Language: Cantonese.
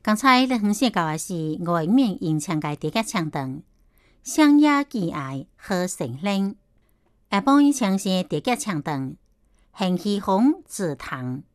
刚才你分析到的是外面用枪嘅叠甲枪长，乡野寄爱好成冷。下晡以前是叠甲枪长，行气风止堂。